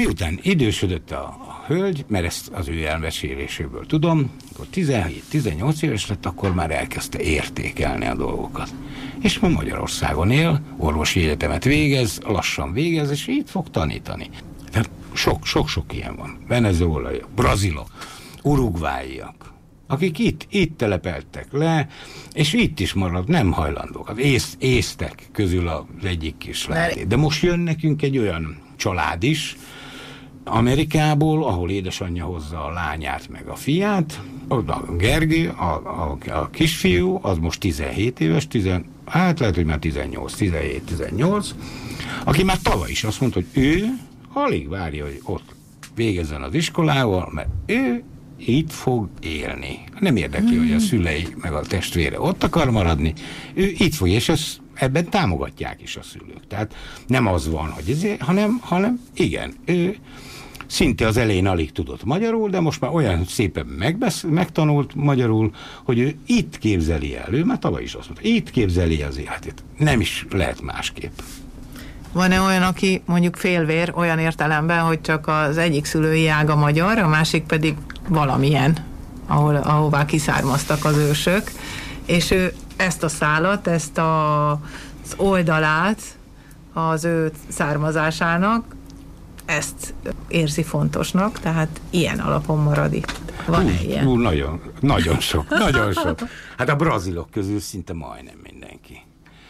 Miután idősödött a hölgy, mert ezt az ő elmeséléséből tudom, akkor 17-18 éves lett, akkor már elkezdte értékelni a dolgokat. És ma Magyarországon él, orvosi egyetemet végez, lassan végez, és itt fog tanítani. Tehát sok-sok ilyen van. Venezuelaiak, brazilok, urugváiak, akik itt telepeltek le, és itt is marad, nem hajlandók. Az észtek közül az egyik kislány. De most jön nekünk egy olyan család is, Amerikából, ahol édesanyja hozza a lányát meg a fiát, a Gergő, a kisfiú, az most 17 éves, hát lehet, hogy már 17-18, aki már tavaly is azt mondta, hogy ő alig várja, hogy ott végezzen az iskolával, mert ő itt fog élni. Nem érdekli, hogy a szülei meg a testvére ott akar maradni, ő itt fog, és ebben támogatják is a szülők. Tehát nem az van, hogy ezért, hanem igen, ő szinte az elején alig tudott magyarul, de most már olyan szépen megtanult magyarul, hogy ő itt képzeli el. Ő már tavaly is azt mondta, itt képzeli az életét. Nem is lehet másképp. Van-e olyan, aki mondjuk félvér olyan értelemben, hogy csak az egyik szülői ága magyar, a másik pedig valamilyen, ahová kiszármaztak az ősök, és ő ezt a szálat, ezt az oldalát az ő származásának, ezt érzi fontosnak, tehát ilyen alapon marad itt. Van-e ilyen? Nagyon sok. Hát a brazilok közül szinte majdnem mindenki.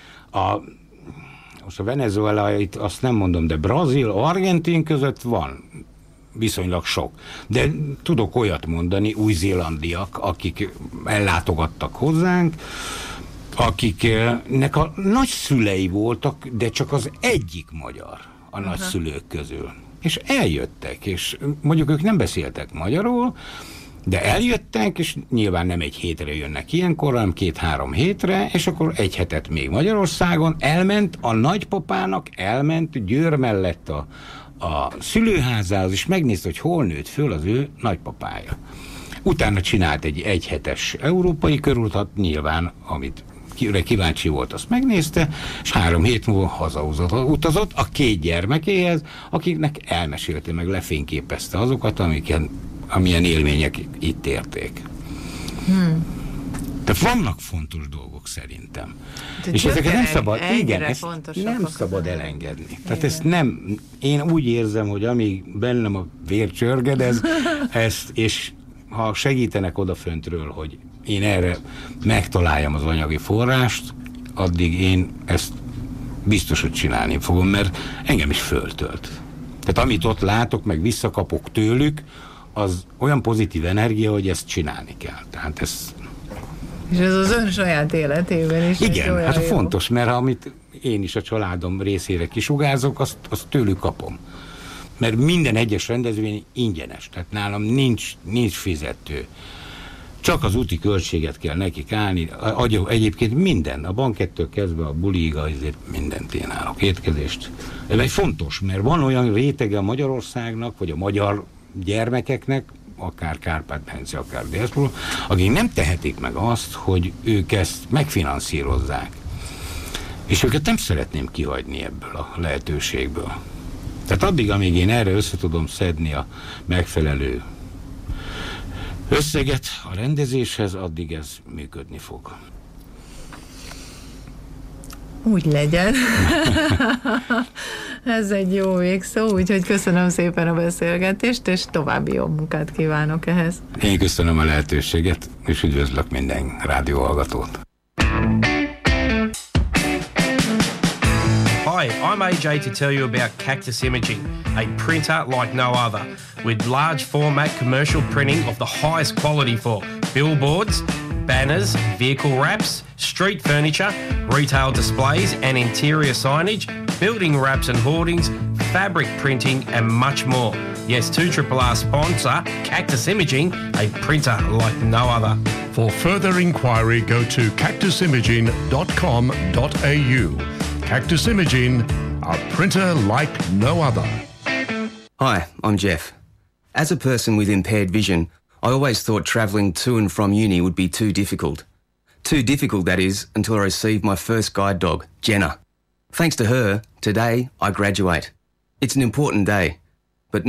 Most a venezuelait azt nem mondom, de brazil, argentin között van viszonylag sok. De tudok olyat mondani, új-zélandiak, akik ellátogattak hozzánk, akiknek a nagyszülei voltak, de csak az egyik magyar a nagyszülők közül. És eljöttek, és mondjuk ők nem beszéltek magyarul, de eljöttek, és nyilván nem egy hétre jönnek ilyenkor, hanem 2-3 hétre, és akkor egy hetet még Magyarországon elment, a nagypapának elment Győr mellett a szülőházához, és megnézte, hogy hol nőtt föl az ő nagypapája. Utána csinált egy egyhetes európai körutat, nyilván, amit kíváncsi volt, azt megnézte, és 3 hét múlva hazautazott a 2 gyermekéhez, akiknek elmesélte, meg lefényképezte azokat, amilyen élmények itt érték. Tehát vannak fontos dolgok szerintem. De és ezeket nem szabad, nem szabad elengedni. Igen. Tehát ezt nem, én úgy érzem, hogy amíg bennem a vér csörged, és ha segítenek odaföntről, hogy én erre megtaláljam az anyagi forrást, addig én ezt biztos, hogy csinálni fogom, mert engem is föltölt. Tehát amit ott látok, meg visszakapok tőlük, az olyan pozitív energia, hogy ezt csinálni kell. Tehát ez... És ez az ön saját életében is. Igen, hát fontos, mert amit én is a családom részére kisugárzok, azt tőlük kapom. Mert minden egyes rendezvény ingyenes, tehát nálam nincs fizető. Csak az úti költséget kell nekik állni. Egyébként minden, a bankettől kezdve a buliig, azért mindent én állok, étkezést. Ez egy fontos, mert van olyan rétege a Magyarországnak, vagy a magyar gyermekeknek, akár Kárpát-medence, akár Dél-Szlovénia, akik nem tehetik meg azt, hogy ők ezt megfinanszírozzák. És őket nem szeretném kihagyni ebből a lehetőségből. Tehát addig, amíg én erre össze tudom szedni a megfelelő összeget a rendezéshez, addig ez működni fog. Úgy legyen. Ez egy jó végszó, úgyhogy köszönöm szépen a beszélgetést, és további jó munkát kívánok ehhez. Én köszönöm a lehetőséget, és üdvözlök minden rádióhallgatót. Hi, I'm AJ to tell you about Cactus Imaging, a printer like no other, with large format commercial printing of the highest quality for billboards, banners, vehicle wraps, street furniture, retail displays and interior signage, building wraps and hoardings, fabric printing and much more. Yes, 2RRR sponsor Cactus Imaging, a printer like no other. For further inquiry, go to cactusimaging.com.au. Cactus Imaging, a printer like no other. Hi, I'm Jeff. As a person with impaired vision, I always thought travelling to and from uni would be too difficult. Too difficult, that is, until I received my first guide dog, Jenna. Thanks to her, today I graduate. It's an important day.